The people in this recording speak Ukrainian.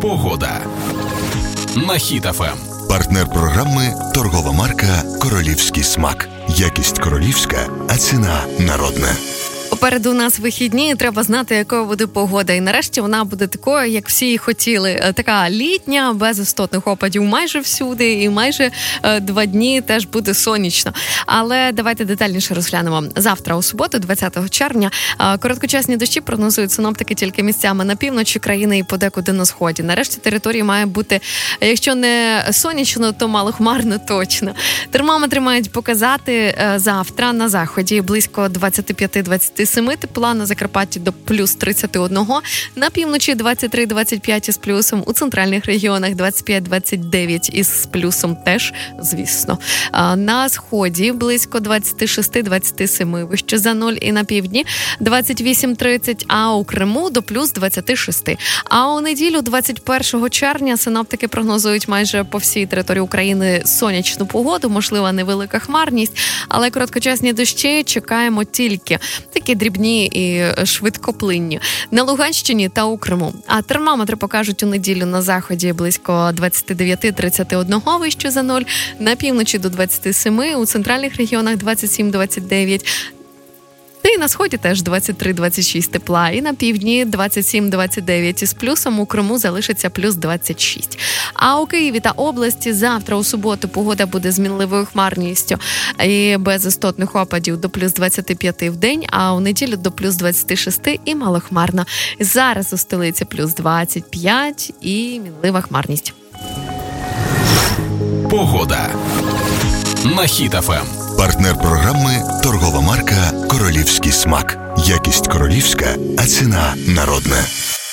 Погода на Хіт ФМ. Партнер програми торгова марка «Королівський смак». Якість королівська, а ціна народна. Попереду у нас вихідні, треба знати, якою буде погода. І нарешті вона буде такою, як всі і хотіли. Така літня, без істотних опадів майже всюди. І майже 2 дні теж буде сонячно. Але давайте детальніше розглянемо. Завтра, у суботу, 20 червня, короткочасні дощі прогнозують синоптики тільки місцями на півночі країни і подекуди на сході. Нарешті території має бути, якщо не сонячно, то малохмарно точно. Термометри мають показати завтра на заході близько 25-27 тепла, на Закарпатті до плюс 31, на півночі 23-25 із плюсом, у центральних регіонах 25-29 із плюсом теж, звісно. На сході близько 26-27 вище за 0 і на півдні 28-30, а у Криму до плюс 26. А у неділю 21 червня синоптики прогнозують майже по всій території України сонячну погоду, можлива невелика хмарність, але короткочасні дощі чекаємо тільки такі дрібні і швидкоплинні на Луганщині та у Криму. А термометри покажуть у неділю на заході близько 29-31 вище за 0, на півночі до 27, у центральних регіонах 27-29, та й на сході теж 23-26 тепла, і на півдні 27-29 із плюсом, у Криму залишиться плюс 26. А у Києві та області завтра у суботу погода буде з мінливою хмарністю і без істотних опадів до плюс 25 в день, а у неділю до плюс 26 і малохмарно. Зараз у столиці плюс 25 і мінлива хмарність. Погода на Хіт ФМ. Партнер програми торгова марка «Королівський смак». Якість королівська, а ціна народна.